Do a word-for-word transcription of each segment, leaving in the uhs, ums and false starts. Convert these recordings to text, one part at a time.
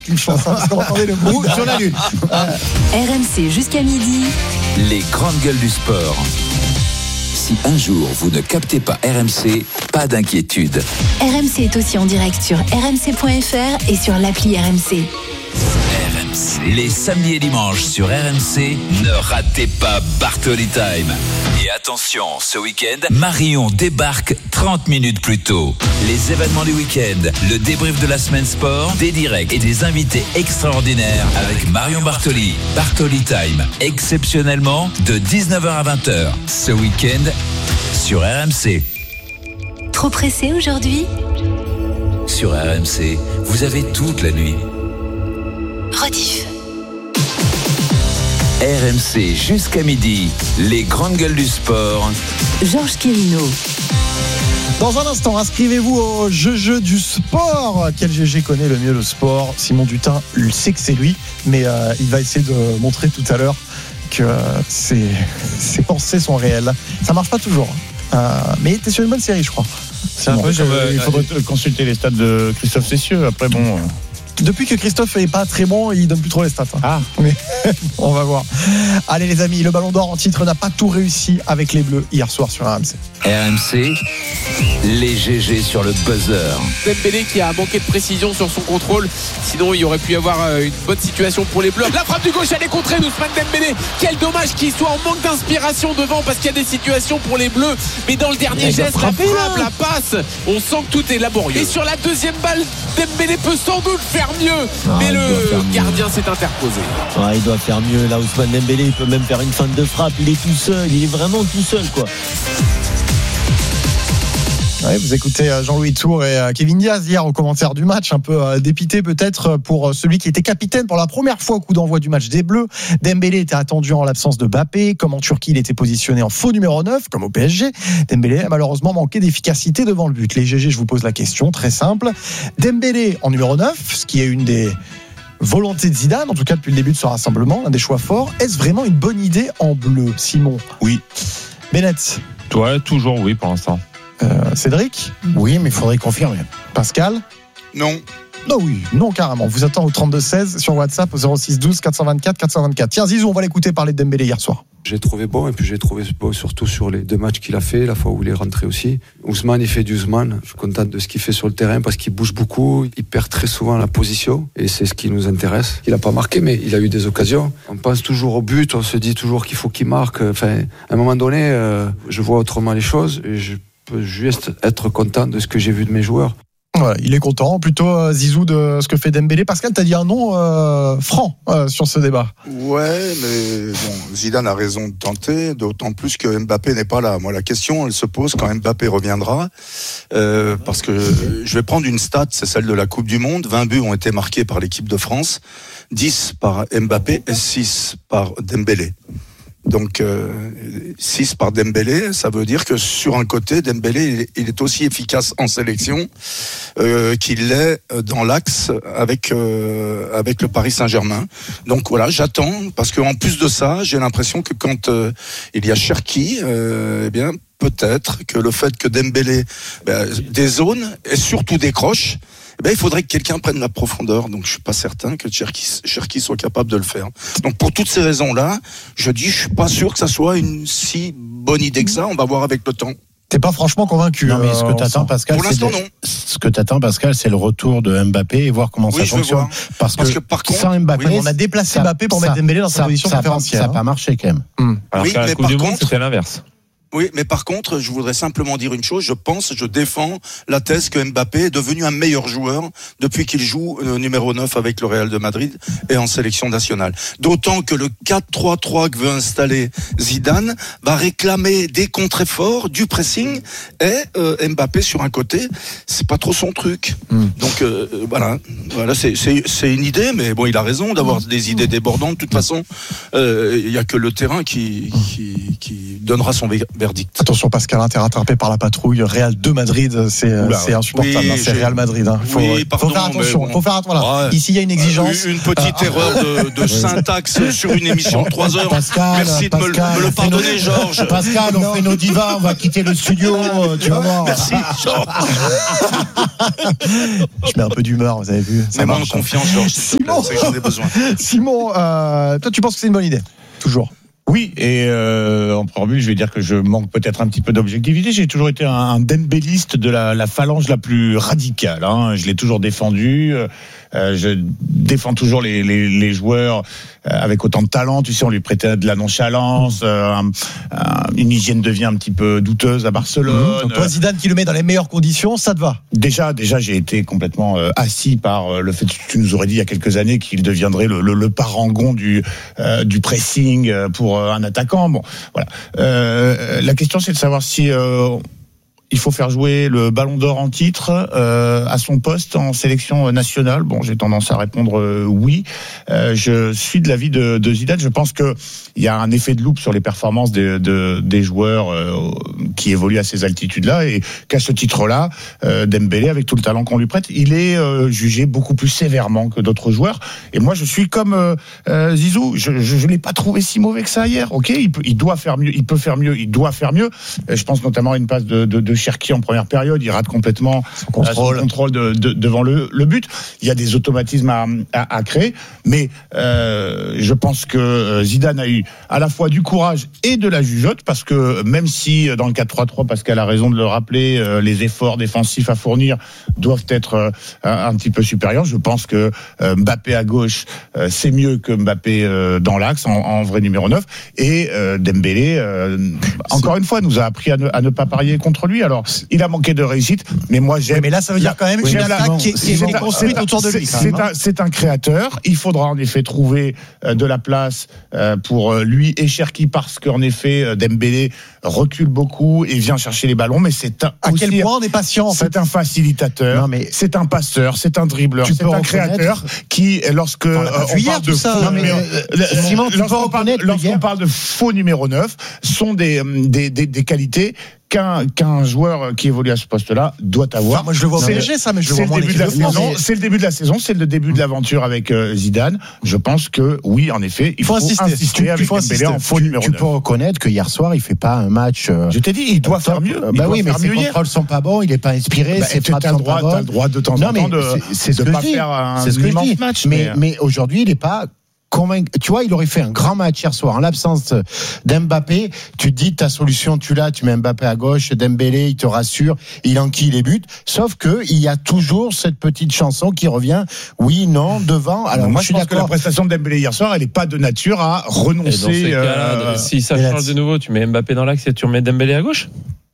une chance. Hein, parce qu'on entendait le bruit sur la lune. R M C jusqu'à midi. Les grandes gueules du sport. Si un jour vous ne captez pas R M C, pas d'inquiétude. R M C est aussi en direct sur r m c point f r et sur l'appli R M C. R M C. Les samedis et dimanches sur R M C, ne ratez pas Bartoli Time. Et attention, ce week-end, Marion débarque trente minutes plus tôt. Les événements du week-end, le débrief de la semaine sport, des directs et des invités extraordinaires avec Marion Bartoli. Bartoli Time, exceptionnellement de dix-neuf heures à vingt heures. Ce week-end sur R M C. Trop pressé aujourd'hui ? Sur R M C, vous avez toute la nuit. Rediff. R M C jusqu'à midi, les grandes gueules du sport. Georges Quirino. Dans un instant, inscrivez-vous au jeu jeu du sport. Quel G G connaît le mieux le sport ? Simon Dutin, il sait que c'est lui, mais euh, il va essayer de montrer tout à l'heure que euh, ses, ses pensées sont réelles. Ça marche pas toujours, euh, mais t'es sur une bonne série, je crois. C'est un peu comme, euh, il faudrait euh, consulter les stats de Christophe Cessieux. Après, bon. Euh... Depuis que Christophe n'est pas très bon, il donne plus trop les stats. Hein. Ah, mais on va voir. Allez les amis, le Ballon d'Or en titre n'a pas tout réussi avec les Bleus hier soir sur R M C. R M C, les G G sur le buzzer. Dembélé qui a manqué de précision sur son contrôle, sinon il y aurait pu y avoir une bonne situation pour les Bleus. La frappe du gauche, elle est contrée d'Ousmane Dembélé. Quel dommage qu'il soit en manque d'inspiration devant, parce qu'il y a des situations pour les Bleus, mais dans le dernier geste, la frappe, la passe, on sent que tout est laborieux. Et sur la deuxième balle, Dembélé peut sans doute faire mieux, ah, mais le gardien s'est interposé. Ah, il doit faire mieux là. Ousmane Dembélé, il peut même faire une feinte de frappe. Il est tout seul, il est vraiment tout seul, quoi. Ouais, vous écoutez Jean-Louis Tour et Kevin Diaz hier au commentaire du match, un peu dépité peut-être pour celui qui était capitaine pour la première fois au coup d'envoi du match des Bleus. Dembélé était attendu en l'absence de Mbappé, comme en Turquie il était positionné en faux numéro neuf, comme au P S G. Dembélé a malheureusement manqué d'efficacité devant le but. Les G G, je vous pose la question, très simple. Dembélé en numéro neuf, ce qui est une des volontés de Zidane, en tout cas depuis le début de ce rassemblement, un des choix forts. Est-ce vraiment une bonne idée en bleu, Simon ? Oui. Bennett ? Toi, toujours oui pour l'instant. Euh, Cédric ? Oui, mais il faudrait confirmer. Pascal ? Non. Non, oui, non, carrément. Vous attend au trente-deux seize sur WhatsApp au zéro six douze quatre cent vingt-quatre quatre cent vingt-quatre. Tiens, Zizou, on va l'écouter parler de Dembélé hier soir. J'ai trouvé bon, et puis j'ai trouvé beau surtout sur les deux matchs qu'il a fait, la fois où il est rentré aussi. Ousmane, il fait du Ousmane. Je suis content de ce qu'il fait sur le terrain parce qu'il bouge beaucoup, il perd très souvent la position et c'est ce qui nous intéresse. Il n'a pas marqué, mais il a eu des occasions. On pense toujours au but, on se dit toujours qu'il faut qu'il marque. Enfin, à un moment donné, euh, je vois autrement les choses et je peux juste être content de ce que j'ai vu de mes joueurs. Voilà, il est content, plutôt euh, Zizou, de ce que fait Dembélé. Pascal, t'as dit un nom euh, franc euh, sur ce débat. Ouais, mais bon, Zidane a raison de tenter, d'autant plus que Mbappé n'est pas là. Moi, la question, elle se pose quand Mbappé reviendra, euh, parce que je vais prendre une stat, c'est celle de la Coupe du Monde. vingt buts ont été marqués par l'équipe de France, dix par Mbappé et six par Dembélé. Donc euh, six par Dembélé, ça veut dire que sur un côté, Dembélé il est aussi efficace en sélection euh, qu'il l'est dans l'axe avec euh, avec le Paris Saint-Germain. Donc voilà, j'attends parce qu'en plus de ça, j'ai l'impression que quand euh, il y a Cherki, euh, eh bien peut-être que le fait que Dembélé ben, dézone et surtout décroche, eh bien, il faudrait que quelqu'un prenne la profondeur. Donc, je suis pas certain que Cherki, Cherki soit capable de le faire. Donc, pour toutes ces raisons-là, je dis, je suis pas sûr que ça soit une si bonne idée que ça. On va voir avec le temps. T'es pas franchement convaincu. Non, mais ce que euh, t'attends, Pascal, pour l'instant, c'est de... non. Ce que t'attends, Pascal, c'est le retour de Mbappé et voir comment oui, ça fonctionne. Parce, Parce que, que par contre, sans Mbappé, oui, on a déplacé ça, Mbappé pour ça, mettre Dembélé dans sa ça, position ça préférentielle. Ça n'a pas marché quand même. Hum. Alors oui, qu'à la mais Coupe par du Monde, contre, c'était l'inverse. Oui, mais par contre, je voudrais simplement dire une chose. Je pense, je défends la thèse que Mbappé est devenu un meilleur joueur depuis qu'il joue euh, numéro neuf avec le Real de Madrid et en sélection nationale. D'autant que le quatre trois trois que veut installer Zidane va réclamer des contre-efforts, du pressing, et euh, Mbappé sur un côté, c'est pas trop son truc. Mm. Donc euh, voilà, voilà, c'est, c'est c'est une idée, mais bon, il a raison d'avoir des idées débordantes. De toute façon, il euh, y a que le terrain qui qui, qui donnera son verdict. Attention, Pascal, hein, t'es rattrapé par la patrouille. Real de Madrid, c'est, Oula, c'est insupportable. oui, hein, c'est j'ai... Real Madrid. Hein. Il faut, oui, pardon, faut faire attention. bon. Faut faire attention. Voilà. Ouais. Ici, il y a une exigence. Une, une petite euh, erreur de, de syntaxe sur une émission de trois heures. Pascal, Merci Pascal, de me, me le pardonner, nos... Georges. Pascal, on non. fait nos divas, on va quitter le studio, tu vas voir. Merci, Georges. Je mets un peu d'humeur, vous avez vu. Ça Mets-moi en marche. confiance, Georges. Simon, C'est que j'en ai besoin. Simon, euh, toi, tu penses que c'est une bonne idée? Toujours. Oui, et euh, en préambule, je vais dire que je manque peut-être un petit peu d'objectivité. J'ai toujours été un, un dembéliste de la, la phalange la plus radicale. Hein. Je l'ai toujours défendu. Euh, je défends toujours les, les, les joueurs euh, avec autant de talent. Tu sais, on lui prêtait de la nonchalance, euh, un, un, une hygiène de vie un petit peu douteuse à Barcelone. Donc toi, Zidane qui le met dans les meilleures conditions, ça te va? Déjà, déjà, j'ai été complètement euh, assis par euh, le fait que tu nous aurais dit il y a quelques années qu'il deviendrait le, le, le parangon du, euh, du pressing pour euh, un attaquant. Bon, voilà. Euh, la question, c'est de savoir si euh, il faut faire jouer le Ballon d'Or en titre euh, à son poste en sélection nationale. Bon, j'ai tendance à répondre euh, oui. Euh, je suis de l'avis de, de Zidane. Je pense que il y a un effet de loupe sur les performances des, de, des joueurs euh, qui évoluent à ces altitudes-là, et qu'à ce titre-là, euh, Dembélé, avec tout le talent qu'on lui prête, il est euh, jugé beaucoup plus sévèrement que d'autres joueurs. Et moi, je suis comme euh, euh, Zizou. Je ne l'ai pas trouvé si mauvais que ça hier. Ok, il, peut, il doit faire mieux. Il peut faire mieux. Il doit faire mieux. Euh, je pense notamment à une passe de, de, de Cherki en première période. Il rate complètement son contrôle, euh, son contrôle de, de, devant le, le but. Il y a des automatismes à, à, à créer, mais euh, je pense que Zidane a eu à la fois du courage et de la jugeote, parce que même si dans le quatre trois trois, Pascal a raison de le rappeler, euh, les efforts défensifs à fournir doivent être euh, un petit peu supérieurs, je pense que euh, Mbappé à gauche, euh, c'est mieux que Mbappé euh, dans l'axe, en, en vrai numéro neuf, et euh, Dembélé, euh, encore une fois, nous a appris à ne, à ne pas parier contre lui. Alors, il a manqué de réussite, mais moi j'aime... Oui, mais là, ça veut dire quand même oui, qu'une attaque attaque qui est, qui est construite autour de lui. C'est un, c'est un créateur. Il faudra en effet trouver euh, de la place euh, pour euh, lui et Cherki, parce qu'en effet, euh, Dembélé recule beaucoup et vient chercher les ballons, mais c'est un, à aussi, quel point on est patient, en fait. C'est un facilitateur, non, mais c'est un passeur, c'est un dribbleur, c'est un créateur qui, lorsque on, euh, on hier, parle de ça, faux, non, mais, numéro, euh, Simon, lorsqu'on parle, lorsqu'on parle de faux numéro neuf, sont des, des, des, des qualités qu'un, qu'un joueur qui évolue à ce poste-là doit avoir. Enfin, moi, je le vois au P S G, ça, mais je le vois moins en équipe de France. C'est le début de la saison, c'est le début de l'aventure avec euh, Zidane. Je pense que, oui, en effet, il faut, faut insister, insister tu, avec Dembélé en faux tu, numéro tu neuf. Tu peux reconnaître que hier soir, il fait pas un match. Euh, je t'ai dit, il doit faire mieux. Bah oui, mais ses contrôles sont pas bons, il est pas inspiré, ses frappes sont pas bonnes. T'as le droit de temps en temps de ne pas faire un immense match. Mais mais aujourd'hui, il est pas convaincu. Tu vois, il aurait fait un grand match hier soir en l'absence d'Mbappé. Tu te dis, ta solution, tu l'as, tu mets Mbappé à gauche, Dembélé, il te rassure, il enquille les buts. Sauf que il y a toujours cette petite chanson qui revient. Oui, non, devant. Alors moi, je, je pense que la prestation de Dembélé hier soir, elle n'est pas de nature à renoncer. Et dans ces cas-là, euh, si ça change de nouveau, tu mets Mbappé dans l'axe et tu remets Dembélé à gauche.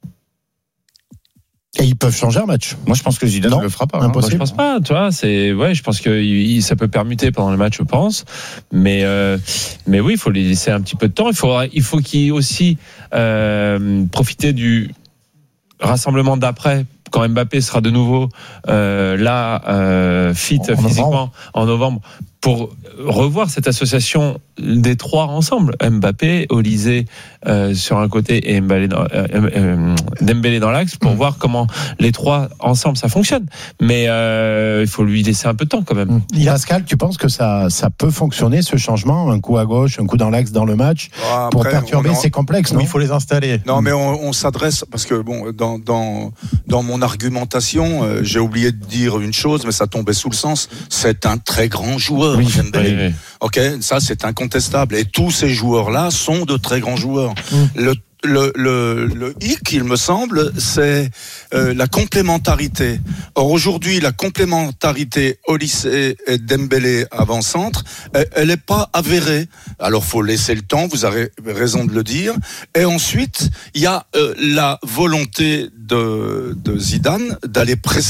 Et ils peuvent changer un match. Moi, je pense que Zidane ne le fera pas. Hein. Moi, je pense pas. Tu vois, c'est ouais, je pense que il, ça peut permuter pendant le match, je pense. Mais euh, mais oui, il faut les laisser un petit peu de temps. Il faut il faut qu'ils aussi euh, profiter du rassemblement d'après, quand Mbappé sera de nouveau euh, là euh, fit en, en physiquement novembre. en novembre, pour revoir cette association des trois ensemble, Mbappé, Olysée euh, sur un côté et Dembélé dans, euh, euh, Dembélé dans l'axe, pour mmh. voir comment les trois ensemble ça fonctionne. Mais euh, il faut lui laisser un peu de temps quand même. Mmh. Pascal, tu penses que ça, ça peut fonctionner, ce changement, un coup à gauche, un coup dans l'axe dans le match, oh, pour après, perturber en... ces complexes, non ? Il faut les installer. Non, mais on, on s'adresse, parce que bon, dans, dans, dans mon argumentation, euh, j'ai oublié de dire une chose, mais ça tombait sous le sens, c'est un très grand joueur. Oui, oui, oui. Ok, ça c'est incontestable. Et tous ces joueurs-là sont de très grands joueurs. Mmh. Le Le, le, le hic, il me semble, c'est euh, la complémentarité. Or aujourd'hui, la complémentarité Olysée et Dembélé avant-centre, elle, elle est pas avérée. Alors faut laisser le temps, vous avez raison de le dire. Et ensuite, il y a euh, la volonté de, de Zidane d'aller presser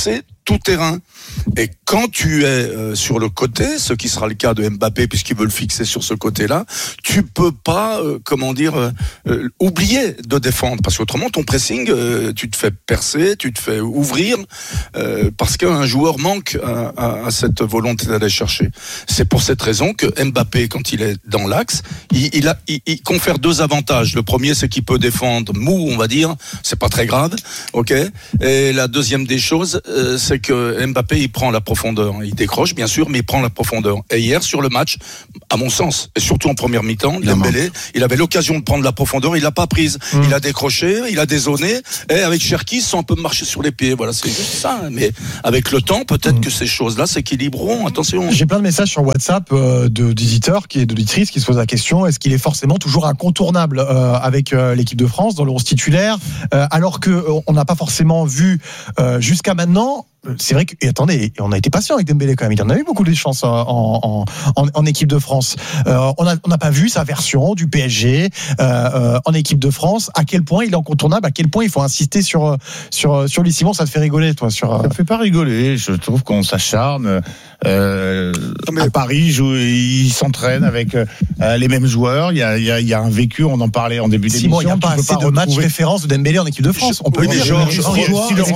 tout terrain. Et quand tu es euh, sur le côté, ce qui sera le cas de Mbappé puisqu'il veut le fixer sur ce côté-là, tu peux pas, euh, comment dire, euh, euh, oublier de défendre parce qu'autrement ton pressing, euh, tu te fais percer, tu te fais ouvrir euh, parce qu'un joueur manque à, à, à cette volonté d'aller chercher. C'est pour cette raison que Mbappé, quand il est dans l'axe, il, il, a, il, il confère deux avantages. Le premier, c'est qu'il peut défendre mou, on va dire, c'est pas très grave, ok. Et la deuxième des choses, euh, c'est que Mbappé il prend la profondeur, il décroche bien sûr, mais il prend la profondeur. Et hier sur le match, à mon sens, et surtout en première mi-temps, Dembélé, il avait l'occasion de prendre la profondeur, il l'a pas prise. Mmh. Il a décroché, il a dézoné, et avec Cherki, ils sont un peu marché sur les pieds. Voilà, c'est juste ça. Mais avec le temps, peut-être mmh. que ces choses-là s'équilibreront. Attention. J'ai plein de messages sur WhatsApp euh, de d'éditeurs qui d'auditrices qui se posent la question est-ce qu'il est forcément toujours incontournable euh, avec euh, l'équipe de France dans le onze titulaire, euh, alors que euh, on n'a pas forcément vu euh, jusqu'à maintenant. C'est vrai que, et attendez, on a été patient avec Dembélé quand même. Il en a eu beaucoup de chances en, en, en, en équipe de France. Euh, on n'a on a pas vu sa version du P S G euh, euh, en équipe de France. À quel point il est incontournable, à quel point il faut insister sur, sur, sur lui. Simon, ça te fait rigoler, toi sur... Ça me fait pas rigoler. Je trouve qu'on s'acharne. Euh, mais... À Paris, joue, il s'entraîne avec euh, les mêmes joueurs. Il y, a, il, y a, il y a un vécu, on en parlait en début d'émission. Simon, il n'y a pas assez de matchs référence de Dembélé en équipe de France. On peut oui, le dire. Georges, Si le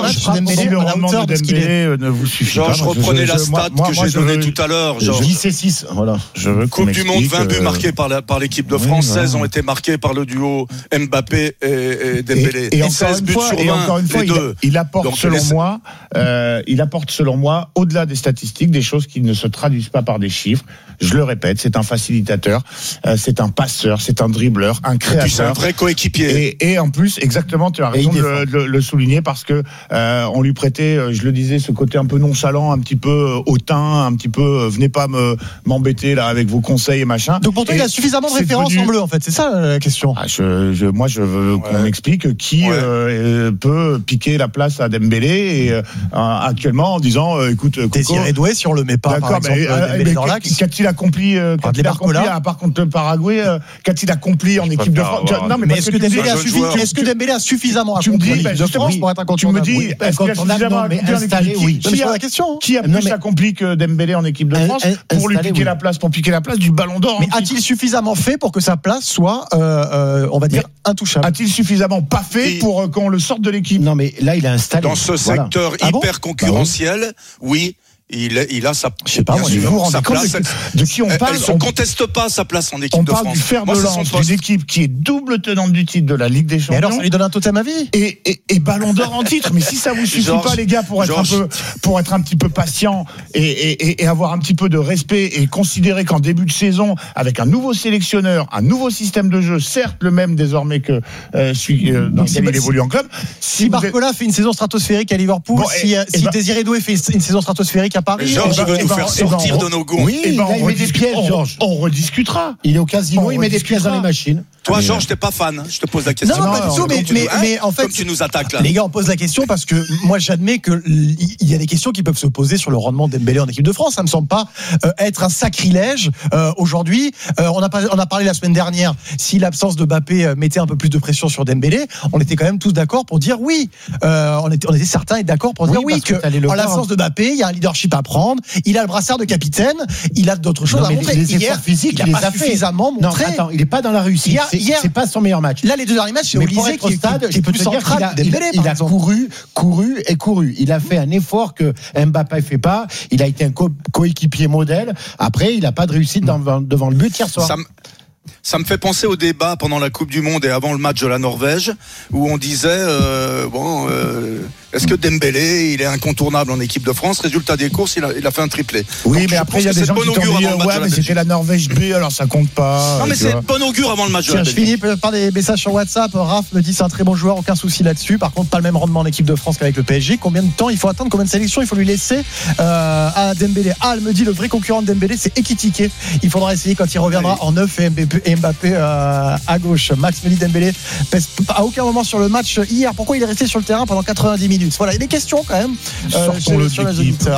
rendement de Dembélé ne vous suffit Georges, pas. Georges, reprenez la stat moi, que moi, j'ai donnée tout à l'heure. dix et six. Voilà. Je veux Coupe du Monde, vingt buts marqués par, la, par l'équipe de France, oui, seize ont été marqués par le duo Mbappé et, et Dembélé. Et, et, encore une fois, et encore une fois, il, il apporte Donc, selon les... moi, euh, il apporte selon moi, au-delà des statistiques, des choses qui ne se traduisent pas par des chiffres. Je le répète, c'est un facilitateur, euh, c'est un passeur, c'est un dribbleur, un créateur. Et puis c'est un vrai coéquipier. Et, et en plus, exactement, tu as raison de le, de le souligner parce que euh, on lui prêtait, je le disais, ce côté un peu nonchalant, un petit peu hautain, un petit peu venez pas me m'embêter là avec vos conseils et machin. Donc pour toi, et il a suffisamment de références devenu... en bleu en fait, c'est ça la question. Ah, je, je, moi, je veux ouais. qu'on explique qui ouais. euh, peut piquer la place à Dembélé et euh, actuellement en disant, euh, écoute, Coco, Désiré Doué, si on le met pas par exemple mais, euh, Dembélé mais, dans l'axe. Qu'a-t-il accompli, euh, qu'a-t-il accompli à part contre le Paraguay, euh, qu'a-t-il accompli en équipe de France? Non, mais est-ce que Dembélé a suffi Est-ce que Dembélé a suffisamment accompli en équipe de France pour être incontournable? Tu me dis, est-ce qu'il a suffisamment installé? Oui. Qui a question Qui a plus accompli que Dembélé en équipe de France pour lui piquer la place, pour piquer la place du Ballon d'Or? Mais a-t-il suffisamment fait pour que sa place soit, on va dire, intouchable? A-t-il suffisamment pas fait pour qu'on le sorte de l'équipe? Non, mais là, il a installé. Dans ce secteur hyper concurrentiel, oui. Il, il a sa, je sais pas, moi, sûr, sa place. De, de qui on parle? Elle ne se conteste pas sa place en équipe on de France. On parle du fer de lance d'une équipe qui est double tenante du titre de la Ligue des Champions. Mais alors, ça lui donne un totem à vie. Et, et, et Ballon d'Or en titre. Mais si ça vous suffit Georges, pas, les gars, pour être Georges. un peu, pour être un petit peu patient et, et, et avoir un petit peu de respect et considérer qu'en début de saison, avec un nouveau sélectionneur, un nouveau système de jeu, certes le même désormais que euh, celui euh, dans lequel il évolue en club. Si, si Barcola êtes... fait une saison stratosphérique à Liverpool, bon, si, et, si et Désiré Doué fait une saison stratosphérique à Paris, nous faire sortir de nos gonds. Oui, et ben là, il met des pièces, Georges. On rediscutera. Il est au casino, il met des pièces dans les machines. Toi, Georges, t'es pas fan. Je te pose la question. Non, pas du tout, mais, mais, hein, mais en fait, comme tu nous attaques là. Les gars, on pose la question parce que moi, j'admets que il y a des questions qui peuvent se poser sur le rendement de Dembélé en équipe de France. Ça me semble pas euh, être un sacrilège euh, aujourd'hui. Euh, on a pas, on a parlé la semaine dernière. Si l'absence de Mbappé euh, mettait un peu plus de pression sur Dembélé, on était quand même tous d'accord pour dire oui. Euh, on était, on était certains et d'accord pour dire oui, oui que, que en l'absence de Mbappé, il y a un leadership à prendre. Il a le brassard de capitaine. Il a d'autres choses non, à montrer. Les hier, physiques, il a pas suffisamment montré. Non, attends, il est pas dans la réussite. Hier, c'est, hier, c'est pas son meilleur match. Là, les deux derniers matchs, c'est Olysée qui est stade. Je peux te dire qu'il a, Dembélé, il, il a couru, couru et couru. Il a fait un effort que Mbappé fait pas. Il a été un co- coéquipier modèle. Après, il a pas de réussite dans, devant le but hier soir. Ça m- Ça me fait penser au débat pendant la Coupe du Monde et avant le match de la Norvège où on disait euh, bon euh, est-ce que Dembélé il est incontournable en équipe de France? Résultat des courses, il a, il a fait un triplé. Oui, donc, mais après il y a des gens qui t'ont dit ouais mais c'était la Norvège B alors ça compte pas. Non mais c'est bon augure avant le match de la Belgique. Je finis par des messages sur WhatsApp. Raph me dit c'est un très bon joueur, aucun souci là-dessus. Par contre pas le même rendement en équipe de France qu'avec le P S G. Combien de temps il faut attendre? Combien de sélections il faut lui laisser euh, à Dembélé? Ah, elle me dit le vrai concurrent de Dembélé c'est Ekitike. Il faudra essayer quand il reviendra en neuf et Mbappé, et Mbappé euh, à gauche. Max me dit Dembélé pèse à aucun moment sur le match hier. Pourquoi il est resté sur le terrain pendant quatre-vingt-dix minutes? Voilà, il y a des questions quand même euh, sur, sur les auditeurs.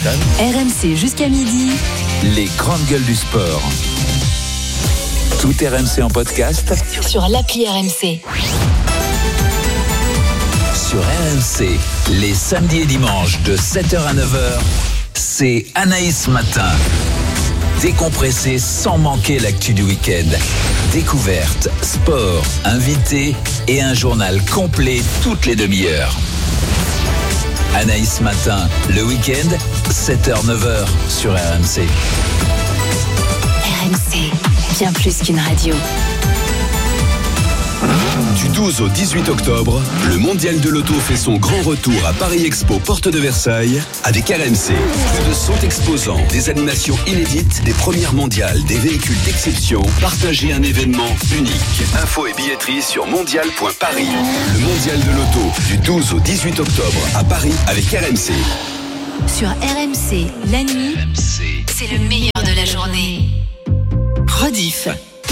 R M C jusqu'à midi. Les grandes gueules du sport. Tout R M C en podcast sur l'appli R M C. Sur R M C, les samedis et dimanches de sept heures à neuf heures, c'est Anaïs Matin. Décompressé sans manquer l'actu du week-end. Découverte, sport, invité et un journal complet toutes les demi-heures. Anaïs Matin, le week-end, sept heures neuf heures sur R M C. R M C, bien plus qu'une radio. Du douze au dix-huit octobre, le Mondial de l'Auto fait son grand retour à Paris Expo, porte de Versailles, avec R M C. Plus de cent exposants, des animations inédites, des premières mondiales, des véhicules d'exception. Partagez un événement unique. Infos et billetterie sur mondial point paris. Le Mondial de l'Auto, du douze au dix-huit octobre, à Paris, avec R M C. Sur R M C, la nuit, c'est le meilleur de la journée. Rediff.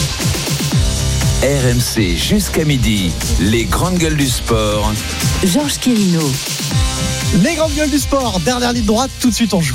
R M C jusqu'à midi, les grandes gueules du sport. Georges Quérino. Les grandes gueules du sport, dernière ligne droite, tout de suite on joue.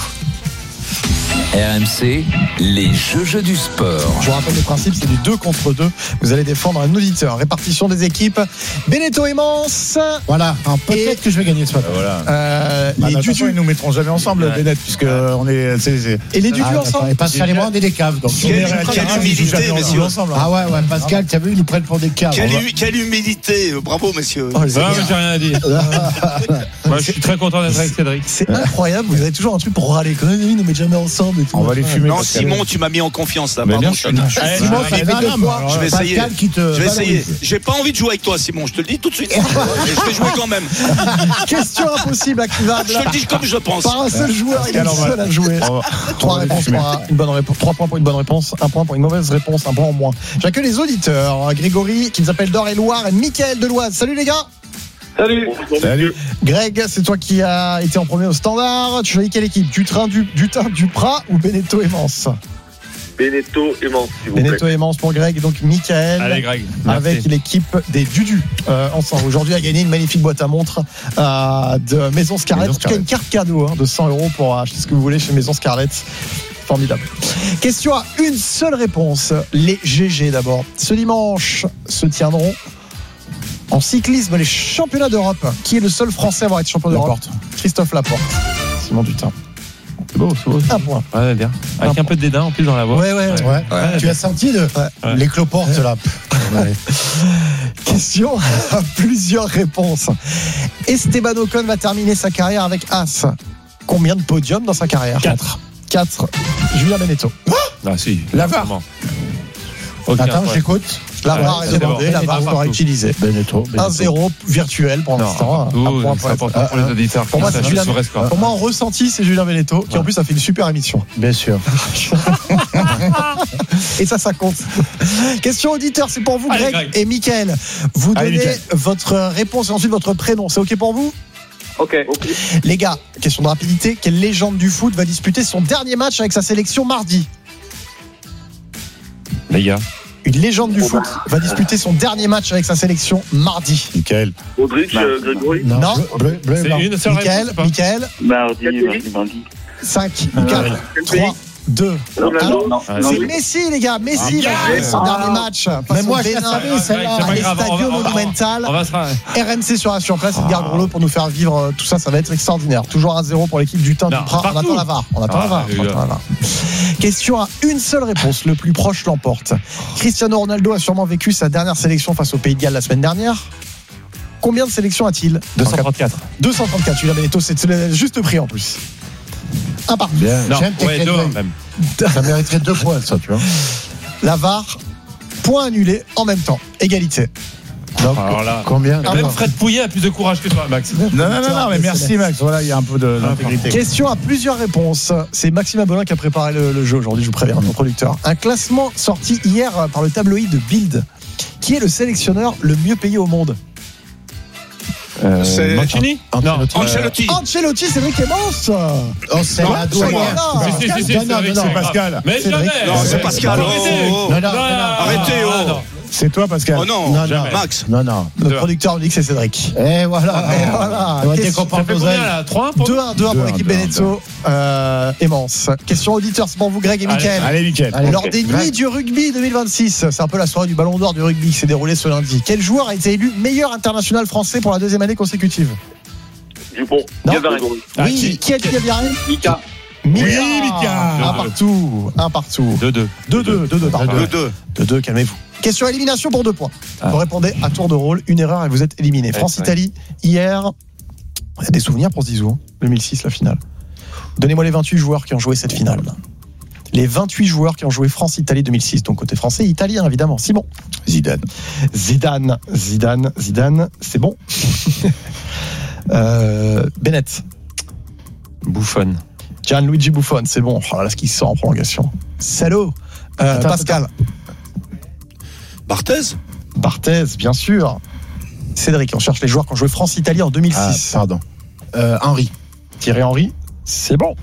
R M C, les jeux du sport. Je vous rappelle le principe, c'est du deux contre deux. Vous allez défendre un auditeur. Répartition des équipes. Beneteau et Mance. Voilà, alors, peut-être Et- que je vais gagner ce matin. Voilà. Euh, Bah, les de toute façon, Dudu. ils nous mettront jamais ensemble, Ouais. Bennett, puisque on est. c'est- c'est- Et les Dudu Ah, d'accord. ensemble. Et Pascal et moi, on est des caves. Donc. on est Quelle- réactifs, quelle ils jouent humilité, jamais messieurs. ensemble. Ah ouais, ouais, Pascal, tu as vu, ils nous prennent pour des caves. Quelle, On va- hu- quelle humilité, bravo messieurs. Oh, les Ah, gars, mais j'ai rien dit. Moi, je suis très content d'être avec Cédric. c'est incroyable, vous avez toujours un truc pour râler. Quand même, ils nous mettent jamais ensemble. Et tout. On va les fumer. Non, Pascal. Simon, tu m'as mis en confiance là. Mais Pardon, bien je sûr. te- Allez, Simon, allez, ça fait allez, deux allez, fois. je vais Pascal essayer. qui te. Je vais essayer. valorise. J'ai pas envie de jouer avec toi, Simon. Je te le dis tout de suite. Et je vais jouer quand même. Question impossible, activable. Je te le dis comme je le pense. Par un seul joueur, il est le Alors, seul à jouer. On va- Trois on va les réponses fumer. pour un- une bonne réponse. Trois points pour une bonne réponse, un point pour une mauvaise réponse, un point en moins. J'accueille les auditeurs. Grégory, qui nous appelle d'Or et Loire, et Mickaël de l'Oise. Salut les gars. Salut. Greg, c'est toi qui as été en premier au standard. Tu choisis quelle équipe? Dutrain, du, Dutin, Duprat ou Beneteau et Mance? Beneteau et Mance, s'il vous plaît. Beneteau et Mance pour Greg, et donc Mickaël. Allez, Greg. Avec Merci. l'équipe des Dudu euh, ensemble. Aujourd'hui, a gagné une magnifique boîte à montres euh, de Maison Scarlett. Maison En tout cas, une carte cadeau hein, de cent euros pour acheter ce que vous voulez chez Maison Scarlett. Formidable. Question à une seule réponse. Les G G d'abord. Ce dimanche se tiendront en cyclisme les championnats d'Europe. Qui est le seul Français à avoir été champion d'Europe? Christophe Laporte. Simon Dutin. C'est beau, c'est beau. Un point. Ouais, bien. Avec un peu de dédain en plus dans la voix. Ouais, ouais, ouais. Ouais. Ouais. Tu as senti de... Ouais. les cloportes là. Ouais. Question à plusieurs réponses. Esteban Ocon va terminer sa carrière avec As. Combien de podiums dans sa carrière? Quatre. quatre. Julien Beneteau. Ah, si. La V A R. Vraiment. Aucun Attends, problème. j'écoute. La V A R Ouais, est c'est demandée, bon. la V A R sera Partout. utilisée. Beneteau. un zéro virtuel pour Non, l'instant. Un partout, point c'est pour important pour les auditeurs. Pour moi, Ça, c'est je Julien- suis sur score. Pour moi, en ressenti, c'est Julien Beneteau, qui en plus a fait une super émission. Bien sûr. Et ça, ça compte. Question auditeur, c'est pour vous, Allez, Greg, Greg. et Mickaël. Vous Allez, donnez Mickaël. votre réponse et ensuite votre prénom. C'est OK pour vous? Ok. Les gars, question de rapidité. Quelle légende du foot va disputer son dernier match avec sa sélection mardi? Les gars. Une légende du foot va disputer son dernier match avec sa sélection mardi. Michael. Audrich, euh, Grégory. Non. Non. Bleu, bleu, bleu et C'est blanc. une seule Mickaël, réponse ou pas Mickaël, Mardi, mardi, mardi. cinq, Ah, quatre, trois, deux. Ronaldo. Ah, C'est c'est- Messi, les gars. Messi va Ah, jouer son ah. dernier match. face Mais au moi, je la Bénin, savais, Ouais, celle-là. c'est à pas grave, on va- l'Estadio on va- Monumental. On va se ra- R M C sur Assurance Place, ils garderont-le pour nous faire vivre euh, tout ça. Ça va être extraordinaire. Toujours un zéro pour l'équipe du Teint Non, du Prat. On partout. attend la V A R. On attend Ah, la V A R. les On gars. attend la V A R. Question à une seule réponse. Le plus proche l'emporte. Cristiano Ronaldo a sûrement vécu sa dernière sélection face au Pays de Galles la semaine dernière. Combien de sélections a-t-il? deux cent trente-quatre. deux cent trente-quatre. Julien Beneteau, c'est le juste prix en plus. Un partout. Bien. Non, J'aime tes ouais, deux, Grégory. même. Ça mériterait deux points, ça, tu vois. La V A R, point annulé en même temps. Égalité. Donc, Alors là. combien Ah, Même non. Fred Pouillet a plus de courage que toi, Max. Non, non, non, non, mais merci Max. Voilà, il y a un peu de- d'intégrité. Question à plusieurs réponses. C'est Maxime Abolin qui a préparé le, le jeu aujourd'hui, je vous préviens, mon producteur. Un classement sorti hier par le tabloïd de Bild. Qui est le sélectionneur le mieux payé au monde? Euh, C'est- Mancini Non. Ancelotti. Ancelotti, c'est vrai qu'il est monstre. Oh, c'est Non, la c'est douanière. moi. Non, Si, si, si, si, Non, c'est non, vrai que non, c'est non. Pascal. Mais C'est jamais. vrai. Non, c'est Pascal. Arrêtez. Oh, oh, oh. Non, non, Non, Arrêtez, non, oh. non. C'est toi, Pascal. Oh non. Non, non, Jamais. Max. Non, non. Notre Deux. producteur nous dit que c'est Cédric. Et voilà. Et voilà. On va Question- décomprendre Ça fait nos combien ailes. là trois pour deux un, deux un pour Deux un, l'équipe deux un, Beneteau euh, et Mance. Question auditeur, c'est pour vous, Greg et Allez, Mickaël. Allez, Michael. Allez, Lors ok. des nuits du rugby deux mille vingt-six, c'est un peu la soirée du Ballon d'Or du rugby qui s'est déroulée ce lundi. Quel joueur a été élu meilleur international français pour la deuxième année consécutive? Dupont. Non. Gabarin. Ah, Oui, qui- qui a dit Gaviaré? Mika. Mika. Oui, Mika. Un partout. Un partout. deux deux. deux deux. deux deux, pardon. deux deux. deux deux, calmez-vous. Question élimination pour deux points. Ah. Vous répondez à tour de rôle, une erreur et vous êtes éliminé. Ouais, France-Italie, hier. Il y a des souvenirs pour Zizou, hein. deux mille six, la finale. Donnez-moi les vingt-huit joueurs qui ont joué cette finale. Les vingt-huit joueurs qui ont joué France-Italie deux mille six. Donc côté français et italien, évidemment. Simon. Zidane. Zidane. Zidane. Zidane. C'est bon. euh, Bennett. Buffon. Gianluigi Buffon. C'est bon. Oh là là, ce qui sort en prolongation. Salaud. Euh, Attends, Pascal. Barthez. Barthez, bien sûr. Cédric, on cherche les joueurs qui ont joué France-Italie en deux mille six. Ah, pardon. Euh, Henri. Thierry Henry, c'est bon.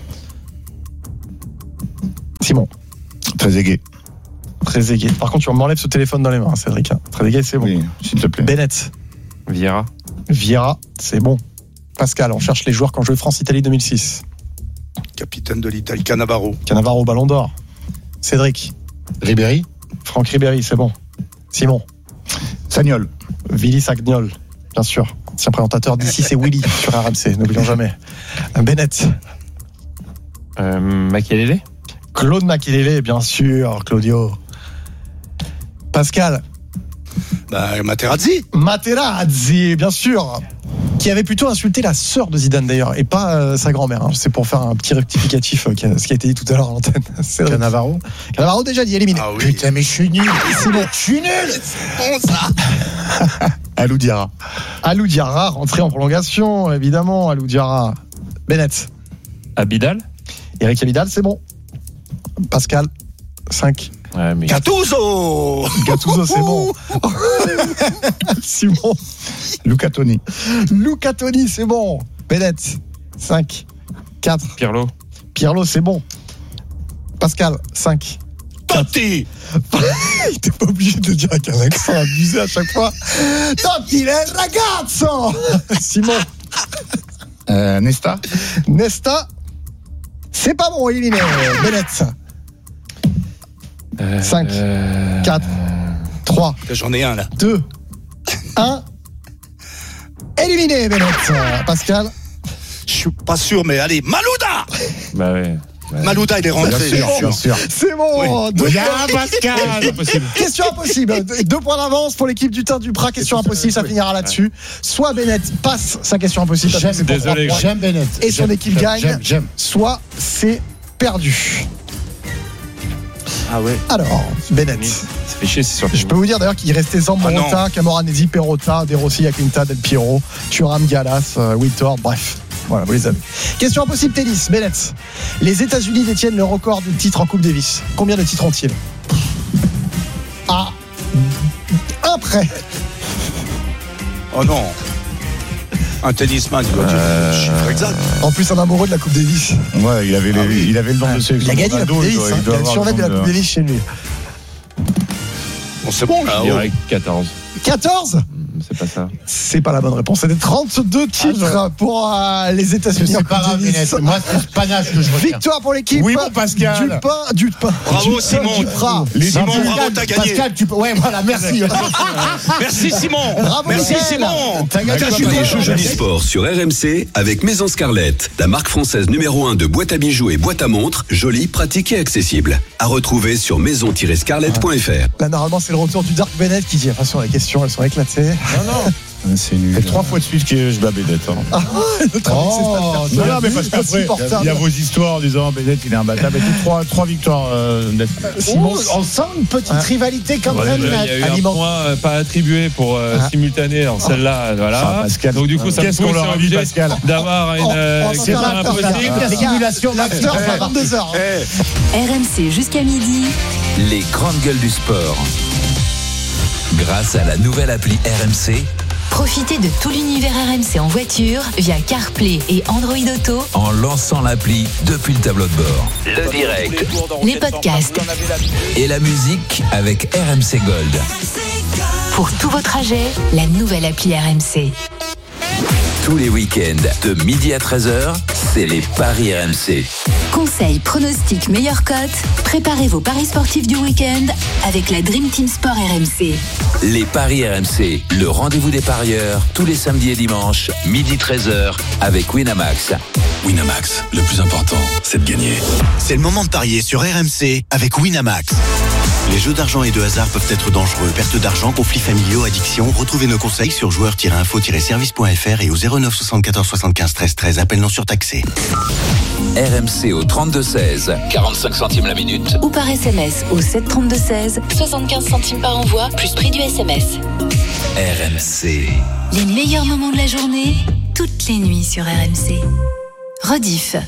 Simon. Trezeguet. Trezeguet. Par contre, tu m'enlèves ce téléphone dans les mains, Cédric. Trezeguet, c'est bon. Oui, s'il te plaît. Bennett. Vieira. Vieira, c'est bon. Pascal, on cherche les joueurs qui ont joué France-Italie deux mille six. Capitaine de l'Italie, Cannavaro. Cannavaro, Ballon d'Or. Cédric. Ribéry. Franck Ribéry, c'est bon. Simon. Sagnol. Willy Sagnol, bien sûr. Ancien présentateur d'ici, c'est Willy sur R M C, n'oublions jamais. Bennett. Euh, Makelele. Claude Makelele, bien sûr, Claudio. Pascal. Bah, Materazzi. Materazzi, bien sûr. Qui avait plutôt insulté la sœur de Zidane d'ailleurs, et pas euh, sa grand-mère. Hein. C'est pour faire un petit rectificatif, euh, qui a- ce qui a été dit tout à l'heure à l'antenne. C'est vrai. Cannavaro. Cannavaro déjà dit éliminé. Ah oui. Putain, mais je suis nul. C'est bon. Je suis nul. Bon, ça. Alou Diarra. Alou Diarra, rentré en prolongation, évidemment. Alou Diarra. Bennett. Abidal. Eric Abidal, c'est bon. Pascal. cinq. Ouais, mais. Gattuso. Gattuso, c'est bon. Simon. Luca Toni. Luca Toni, c'est bon. Bennett. cinq. quatre. Pirlo. Pirlo, c'est bon. Pascal. cinq. Totti. Il était pas obligé de le dire avec un accent abusé à chaque fois. Totti il ragazzo. Simon. Euh, Nesta. Nesta. C'est pas bon, éliminé. Bennett. Euh, cinq. euh, quatre. trois. J'en ai un là. deux. un. Éliminé, Bennett. Pascal. Je suis pas sûr, mais allez, Malouda. Bah ouais. ouais. Malouda, il est rentré. C'est bon. bien sûr. C'est bon. Deux Bien, points. Pascal. Impossible. Question impossible. Deux points d'avance pour l'équipe du Teint du Prat. Question impossible, ça finira là-dessus. Soit Bennett passe sa question impossible. parce que c'est pour Désolé, trois points. J'aime Bennett. Et son J'aime, équipe j'aime, gagne. J'aime, j'aime. Soit c'est perdu. Ah ouais. Alors, Bennett. Ça fait chier, c'est sûr. Je peux vous dire d'ailleurs qu'il restait Zamorota, Ah Camoranesi, Perrotta, De Rossi, Yaquinta, Del Piero, Thuram, Galas, euh, Wiltor, bref. Voilà, vous les avez. Question impossible tennis, Bennett. Les États-Unis détiennent le record de titres en Coupe Davis. Combien de titres ont-ils? Ah, un près. Oh non. Un tennisman, il doit dire le chiffre exact. En plus, un amoureux de la Coupe Davis. Ouais, il avait, les- Ah oui. il avait le nombre de Il sélections. a gagné la Coupe Ronaldo, il Davis. doit- hein. il Il doit a le avoir survêt de la le Coupe nombre Davis chez lui. Bon, c'est bon là. Je oh. dirais quatorze. quatorze. C'est pas ça. C'est pas la bonne réponse. C'était trente-deux titres pour euh, les États-Unis. en C'est pas Coupe grave, Davis. Bennett. Moi, c'est ce panache que je retiens. Victoire pour l'équipe. Oui, mon Pascal. Du pain, du pain. Bravo, du Simon. Duprat. Les Simon, Pascal, bravo, t'as gagné. Pascal, tu peux. Ouais, voilà, merci. Merci Simon. Bravo, Merci Michel. Simon. T'as gagné Tous quoi, les Pascal? jeux Joli Sport sur R M C avec Maison Scarlett, la marque française numéro un de boîtes à bijoux et boîtes à montres, jolie, pratique et accessible. À retrouver sur maison tiret scarlett point f r. Là, normalement, c'est le retour du Dark Bennett qui dit attention, les questions, elles sont éclatées. C'est nul. C'est trois fois de suite que je bats Bennett. hein. Notre ami, c'est pas Non, faire. non, mais parce qu'après, Insupportable. il y a vos histoires en disant Bennett, il est imbattable. Et tout, trois, trois victoires euh, d'affilée. Simon, Oh, on sent une petite Hein rivalité quand Ouais, même. il y a eu un Aliment. point euh, pas attribué pour euh, Ah. simultané dans celle-là, voilà. Ah, Pascal. Donc du coup, ça me Qu'est-ce pousse qu'on leur a à dit, obligé Pascal d'avoir une Oh, euh, oh, question c'est pas impossible. la simulation, l'after, c'est à vingt-deux heures. Eh, R M C jusqu'à midi. Les grandes gueules du sport. Grâce à la nouvelle appli R M C, Profitez de tout l'univers R M C en voiture via CarPlay et Android Auto. en lançant l'appli depuis le tableau de bord. Le direct Les podcasts. et la musique avec R M C Gold. Pour tous vos trajets, la nouvelle appli R M C. Tous les week-ends, de midi à treize heures, c'est les paris R M C. Conseils, pronostics, meilleures cotes. Préparez vos paris sportifs du week-end avec la Dream Team Sport R M C. Les paris R M C, le rendez-vous des parieurs, tous les samedis et dimanches, midi treize heures, avec Winamax. Winamax, le plus important, c'est de gagner. C'est le moment de parier sur R M C avec Winamax. Les jeux d'argent et de hasard peuvent être dangereux. Perte d'argent, conflits familiaux, addiction. Retrouvez nos conseils sur joueurs tiret info tiret service point f r et au zéro neuf soixante-quatorze soixante-quinze treize treize. Appel non surtaxé. R M C au trente-deux seize, quarante-cinq centimes la minute. Ou par S M S au sept trente-deux seize, soixante-quinze centimes par envoi, plus prix du S M S. R M C. Les meilleurs moments de la journée, toutes les nuits sur R M C. Rediff.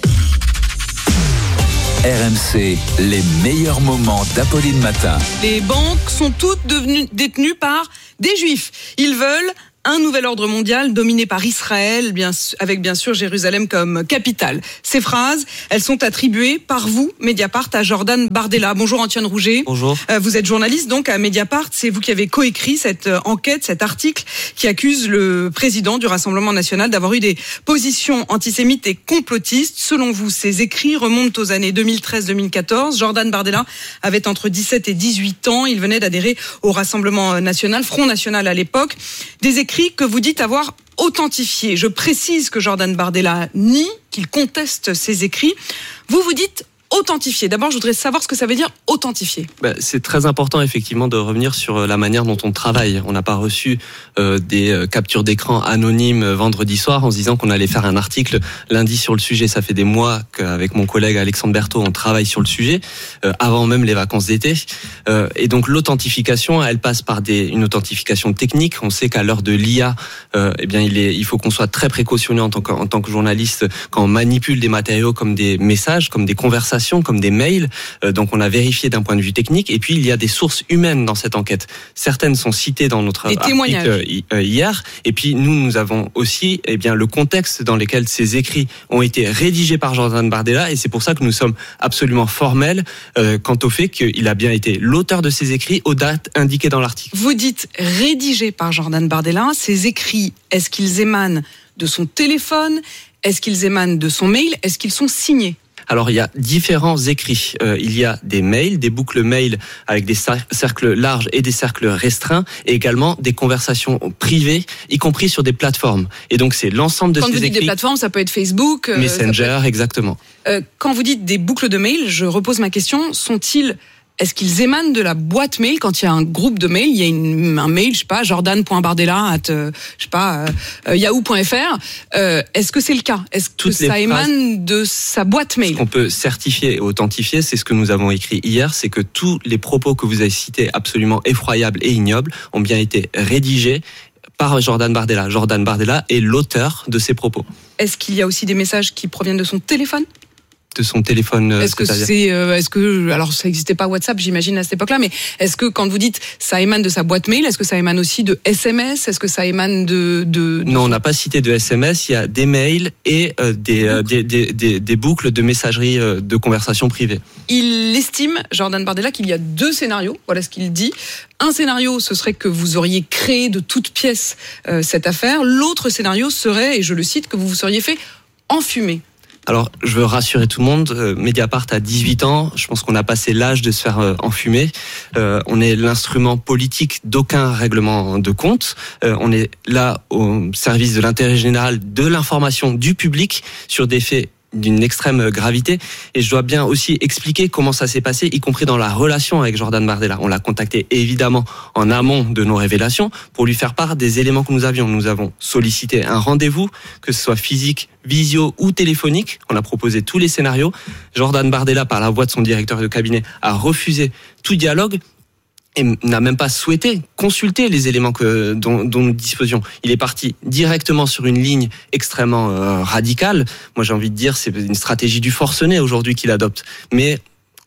R M C, les meilleurs moments d'Apolline Matin. Les banques sont toutes devenues détenues par des juifs. Ils veulent un nouvel ordre mondial dominé par Israël, bien, avec bien sûr Jérusalem comme capitale. Ces phrases, elles sont attribuées par vous, Mediapart, à Jordan Bardella. Bonjour Antoine Rouget. Bonjour. Euh, vous êtes journaliste donc à Mediapart. C'est vous qui avez coécrit cette euh, enquête, cet article qui accuse le président du Rassemblement national d'avoir eu des positions antisémites et complotistes. Selon vous, ces écrits remontent aux années deux mille treize deux mille quatorze. Jordan Bardella avait entre dix-sept et dix-huit ans. Il venait d'adhérer au Rassemblement national, Front national à l'époque. Des écrits que vous dites avoir authentifiés. Je précise que Jordan Bardella nie, qu'il conteste ces écrits. Vous vous dites authentifié. D'abord, je voudrais savoir ce que ça veut dire authentifié. Ben, c'est très important effectivement de revenir sur la manière dont on travaille. On n'a pas reçu euh, des euh, captures d'écran anonymes euh, vendredi soir en se disant qu'on allait faire un article lundi sur le sujet. Ça fait des mois qu'avec mon collègue Alexandre Berthaud, on travaille sur le sujet, euh, avant même les vacances d'été. Euh, et donc l'authentification, elle passe par des, une authentification technique. On sait qu'à l'heure de l'I A, euh, eh bien il, est, il faut qu'on soit très précautionneux en tant que, en tant que journaliste quand on manipule des matériaux comme des messages, comme des conversations, comme des mails. Euh, donc on a vérifié d'un point de vue technique. Et puis il y a des sources humaines dans cette enquête. Certaines sont citées dans notre des article euh, hier. Et puis nous, nous avons aussi eh bien le contexte dans lequel ces écrits ont été rédigés par Jordan Bardella. Et c'est pour ça que nous sommes absolument formels euh, quant au fait qu'il a bien été l'auteur de ces écrits aux dates indiquées dans l'article. Vous dites rédigés par Jordan Bardella. Ces écrits, est-ce qu'ils émanent de son téléphone? Est-ce qu'ils émanent de son mail? Est-ce qu'ils sont signés? Alors, il y a différents écrits. Euh, il y a des mails, des boucles mails avec des cercles larges et des cercles restreints, et également des conversations privées, y compris sur des plateformes. Et donc, c'est l'ensemble de quand ces écrits. Quand vous dites des plateformes, ça peut être Facebook, Messenger, peut être... exactement. Euh, quand vous dites des boucles de mails, je repose ma question, sont-ils... Est-ce qu'ils émanent de la boîte mail quand il y a un groupe de mails, il y a une, un mail, je sais pas, jordan point bardella arobase euh, je sais pas euh, yahoo point f r. Euh, est-ce que c'est le cas? Est-ce que Toutes ça émane phrases, de sa boîte mail? Ce qu'on peut certifier et authentifier, c'est ce que nous avons écrit hier, c'est que tous les propos que vous avez cités, absolument effroyables et ignobles, ont bien été rédigés par Jordan Bardella. Jordan Bardella est l'auteur de ces propos. Est-ce qu'il y a aussi des messages qui proviennent de son téléphone? De son téléphone. Est-ce que c'est, euh, est-ce que, alors ça n'existait pas WhatsApp, j'imagine à cette époque-là, mais est-ce que quand vous dites ça émane de sa boîte mail, est-ce que ça émane aussi de S M S, est-ce que ça émane de, de, de... Non, on n'a pas cité de S M S. Il y a des mails et euh, des, euh, des, des, des des boucles de messagerie euh, de conversation privée. Il estime, Jordan Bardella, qu'il y a deux scénarios. Voilà ce qu'il dit. Un scénario, ce serait que vous auriez créé de toutes pièces euh, cette affaire. L'autre scénario serait, et je le cite, que vous vous seriez fait enfumer. Alors, je veux rassurer tout le monde, euh, Mediapart a dix-huit ans, je pense qu'on a passé l'âge de se faire euh, enfumer. Euh, on est l'instrument politique d'aucun règlement de compte. Euh, on est là au service de l'intérêt général, de l'information du public sur des faits d'une extrême gravité, et je dois bien aussi expliquer comment ça s'est passé, y compris dans la relation avec Jordan Bardella. On l'a contacté évidemment en amont de nos révélations pour lui faire part des éléments que nous avions. Nous avons sollicité un rendez-vous, que ce soit physique, visio ou téléphonique. On a proposé tous les scénarios. Jordan Bardella, par la voix de son directeur de cabinet, a refusé tout dialogue et n'a même pas souhaité consulter les éléments que, dont, dont nous disposions. Il est parti directement sur une ligne extrêmement euh, radicale. Moi, j'ai envie de dire, c'est une stratégie du forcené aujourd'hui qu'il adopte. Mais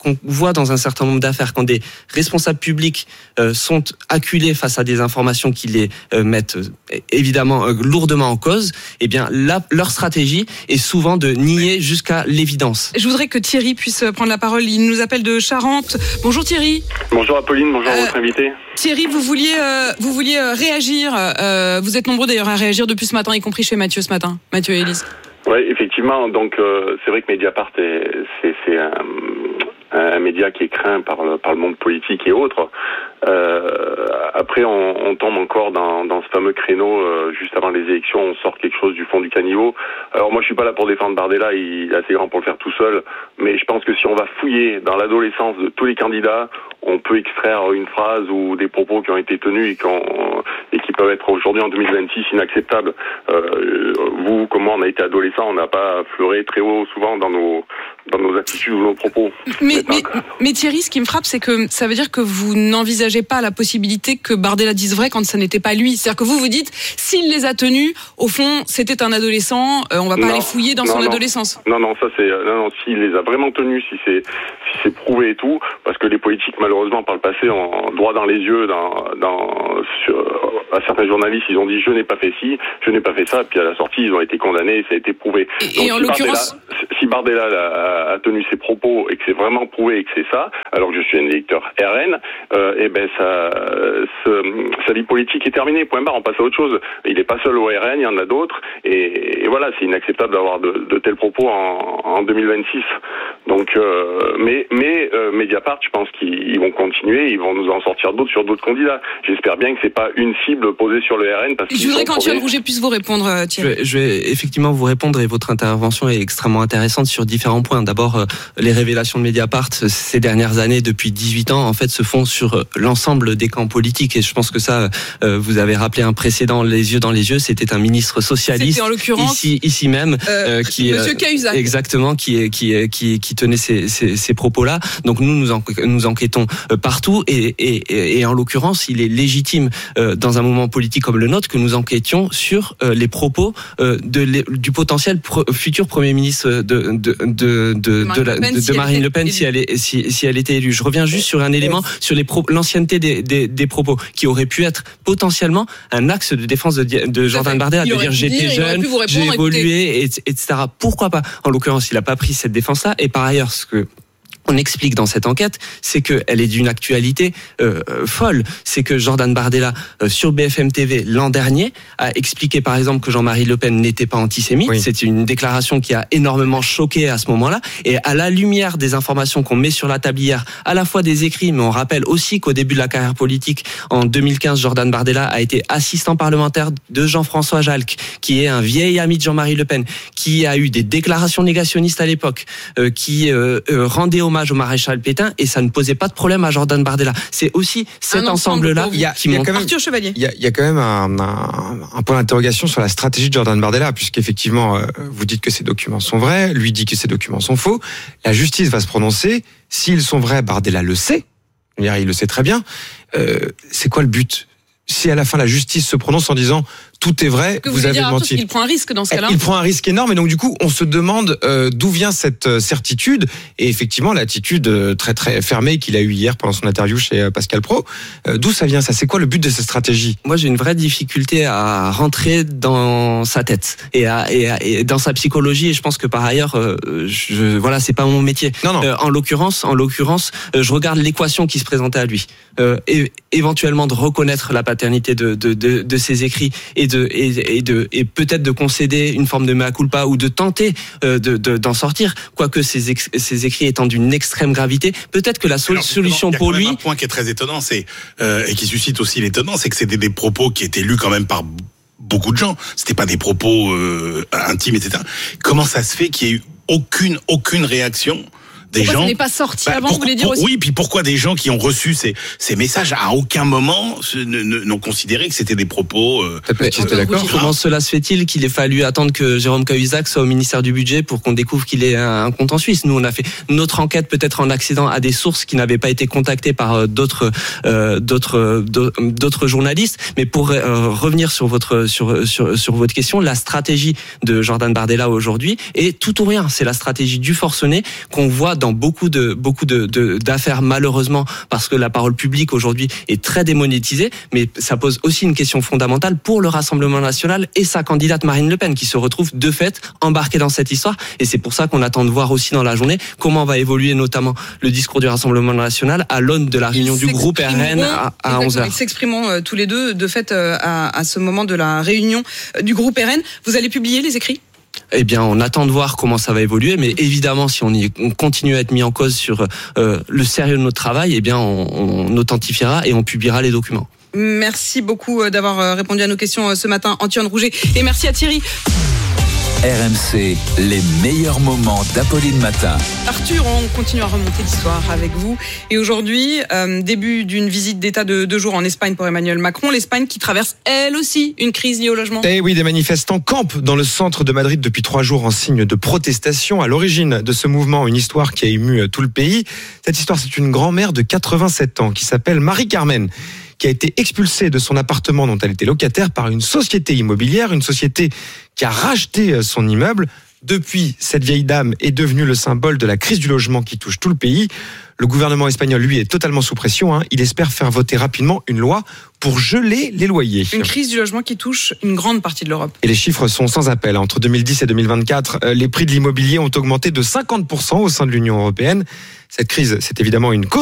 qu'on voit dans un certain nombre d'affaires, quand des responsables publics euh, sont acculés face à des informations qui les euh, mettent euh, évidemment euh, lourdement en cause, eh bien la, leur stratégie est souvent de nier jusqu'à l'évidence. Je voudrais que Thierry puisse prendre la parole. Il nous appelle de Charente. Bonjour Thierry. Bonjour Apolline, bonjour euh, votre invité. Thierry, vous vouliez, euh, vous vouliez euh, réagir. Euh, vous êtes nombreux d'ailleurs à réagir depuis ce matin, y compris chez Mathieu ce matin. Mathieu et Élise. Oui, effectivement. Donc euh, c'est vrai que Mediapart est, c'est, c'est un, un média qui est craint par le, par le monde politique et autres. Euh, après, on, on tombe encore dans, dans ce fameux créneau euh, juste avant les élections. On sort quelque chose du fond du caniveau. Alors moi, je suis pas là pour défendre Bardella. Il est assez grand pour le faire tout seul. Mais je pense que si on va fouiller dans l'adolescence de tous les candidats, on peut extraire une phrase ou des propos qui ont été tenus et, qu'on, et qui peuvent être aujourd'hui en deux mille vingt-six inacceptables. Euh, vous, comme moi, on a été adolescents, on n'a pas fleuré très haut souvent dans nos dans nos attitudes ou nos propos. Mais, mais, mais Thierry, ce qui me frappe, c'est que ça veut dire que vous n'envisagez pas la possibilité que Bardella dise vrai quand ça n'était pas lui. C'est-à-dire que vous vous dites, s'il les a tenus, au fond, c'était un adolescent, euh, on va pas non, aller fouiller dans non, son non. adolescence. Non, non, ça c'est, non, non, s'il les a vraiment tenus, si c'est, si c'est prouvé et tout, parce que les politiques, malheureusement, par le passé, ont droit dans les yeux, dans, dans, sur, à certains journalistes, ils ont dit, je n'ai pas fait ci, je n'ai pas fait ça, puis à la sortie, ils ont été condamnés, et ça a été prouvé. Et, Donc, et en si l'occurrence, Bardella, si Bardella a, a tenu ses propos et que c'est vraiment prouvé et que c'est ça, alors que je suis un électeur R N, euh, et ben ça, ce, sa vie politique est terminée. Point barre. On passe à autre chose. Il n'est pas seul au R N, il y en a d'autres, et, et voilà, c'est inacceptable d'avoir de, de tels propos en, en deux mille vingt-six. Donc, euh, mais, mais euh, Mediapart, je pense qu'ils vont continuer, ils vont nous en sortir d'autres sur d'autres candidats. J'espère bien que c'est pas une cible posée sur le R N. Parce je voudrais qu'Antoine Rouget puisse vous répondre, Thierry. Je vais, je vais effectivement vous répondre, et votre intervention est extrêmement intéressante sur différents points. D'abord, euh, les révélations de Mediapart ces dernières années, depuis dix-huit ans, en fait, se font sur l'ensemble des camps politiques, et je pense que ça, euh, vous avez rappelé un précédent, les yeux dans les yeux, c'était un ministre socialiste, en l'occurrence, ici, ici même, euh, euh, qui, Monsieur Cahuzac. exactement, qui, qui, qui, qui tenait ces, ces, ces propos-là. Donc nous, nous, en, nous enquêtons partout, et, et, et en l'occurrence, il est légitime euh, dans un moment politique comme le nôtre que nous enquêtions sur euh, les propos euh, de, les, du potentiel pro, futur Premier ministre de, de, de, de, de, la, de, de Marine Le Pen si elle, est, si, si elle était élue. Je reviens juste sur un élément, sur les pro, l'ancienneté des, des, des propos, qui aurait pu être potentiellement un axe de défense de, de Jordan Bardella, de dire j'étais jeune, j'ai évolué, et, et cetera. Pourquoi pas? En l'occurrence, il n'a pas pris cette défense-là. Et par ailleurs, ce que on explique dans cette enquête, c'est qu'elle est d'une actualité euh, folle. C'est que Jordan Bardella, euh, sur B F M T V l'an dernier, a expliqué par exemple que Jean-Marie Le Pen n'était pas antisémite. Oui. C'est une déclaration qui a énormément choqué à ce moment-là. Et à la lumière des informations qu'on met sur la table hier, à la fois des écrits, mais on rappelle aussi qu'au début de la carrière politique, en deux mille quinze, Jordan Bardella a été assistant parlementaire de Jean-François Jalc, qui est un vieil ami de Jean-Marie Le Pen, qui a eu des déclarations négationnistes à l'époque, euh, qui euh, euh, rendait hommage au maréchal Pétain, et ça ne posait pas de problème à Jordan Bardella. C'est aussi cet ensemble-là il y a, qui il y a montre. quand même, Arthur Chevalier. Il y a, il y a quand même un, un, un point d'interrogation sur la stratégie de Jordan Bardella, puisqu'effectivement, euh, vous dites que ces documents sont vrais, lui dit que ces documents sont faux. La justice va se prononcer. S'ils sont vrais, Bardella le sait. Il le sait très bien. Euh, c'est quoi le but? Si à la fin la justice se prononce en disant tout est vrai, que vous, vous avez dire, menti. Il prend un risque dans ce cas-là. Il prend un risque énorme, et donc du coup, on se demande euh, d'où vient cette certitude, et effectivement l'attitude euh, très très fermée qu'il a eue hier pendant son interview chez euh, Pascal Praud. Euh, d'où ça vient ça? C'est quoi le but de cette stratégie? Moi, j'ai une vraie difficulté à rentrer dans sa tête et, à, et, à, et dans sa psychologie, et je pense que par ailleurs, euh, je, voilà, c'est pas mon métier. Non, non. Euh, en l'occurrence, en l'occurrence, euh, je regarde l'équation qui se présentait à lui, euh, et éventuellement de reconnaître la paternité de de de, de ses écrits, et de et, et de et peut-être de concéder une forme de mea culpa, ou de tenter euh, de, de d'en sortir, quoique ces, ex, ces écrits étant d'une extrême gravité. Peut-être que la so- Alors, solution pour lui. Un point qui est très étonnant, c'est euh, et qui suscite aussi l'étonnant, c'est que c'était des propos qui étaient lus quand même par beaucoup de gens. C'était pas des propos euh, intimes, et cetera. Comment ça se fait qu'il y ait eu aucune aucune réaction? Des pourquoi gens, ça n'est pas sorti bah, avant, pour, vous voulez dire pour, aussi? Oui, puis pourquoi des gens qui ont reçu ces, ces messages à aucun moment ne, ne, n'ont considéré que c'était des propos euh, d'accord. Comment cela se fait-il qu'il ait fallu attendre que Jérôme Cahuzac soit au ministère du Budget pour qu'on découvre qu'il ait un, un compte en Suisse? Nous, on a fait notre enquête peut-être en accédant à des sources qui n'avaient pas été contactées par euh, d'autres, euh, d'autres, d'autres journalistes. Mais pour euh, revenir sur votre, sur, sur, sur votre question, la stratégie de Jordan Bardella aujourd'hui est tout ou rien. C'est la stratégie du forcené qu'on voit dans beaucoup de beaucoup de, de d'affaires malheureusement parce que la parole publique aujourd'hui est très démonétisée, mais ça pose aussi une question fondamentale pour le Rassemblement national et sa candidate Marine Le Pen qui se retrouve de fait embarquée dans cette histoire. Et c'est pour ça qu'on attend de voir aussi dans la journée comment va évoluer notamment le discours du Rassemblement national à l'aune de la réunion du groupe R N à, à onze heures. Ils s'exprimeront euh, tous les deux de fait euh, à, à ce moment de la réunion euh, du groupe R N. Vous allez publier les écrits ? Eh bien, on attend de voir comment ça va évoluer, mais évidemment, si on, y, on continue à être mis en cause sur euh, le sérieux de notre travail, eh bien, on, on authentifiera et on publiera les documents. Merci beaucoup d'avoir répondu à nos questions ce matin, Antoine Rouget, et merci à Thierry. R M C, les meilleurs moments d'Apolline Matin. Arthur, on continue à remonter l'histoire avec vous. Et aujourd'hui, euh, début d'une visite d'État de deux jours en Espagne pour Emmanuel Macron. L'Espagne qui traverse, elle aussi, une crise liée au logement. Eh oui, des manifestants campent dans le centre de Madrid depuis trois jours en signe de protestation. À l'origine de ce mouvement, une histoire qui a ému tout le pays. Cette histoire, c'est une grand-mère de quatre-vingt-sept ans qui s'appelle Marie-Carmen, qui a été expulsée de son appartement dont elle était locataire par une société immobilière, une société qui a racheté son immeuble. Depuis, cette vieille dame est devenue le symbole de la crise du logement qui touche tout le pays. Le gouvernement espagnol, lui, est totalement sous pression. Hein. Il espère faire voter rapidement une loi pour geler les loyers. Une crise du logement qui touche une grande partie de l'Europe. Et les chiffres sont sans appel. Entre deux mille dix et deux mille vingt-quatre, les prix de l'immobilier ont augmenté de cinquante pour cent au sein de l'Union européenne. Cette crise, c'est évidemment une cause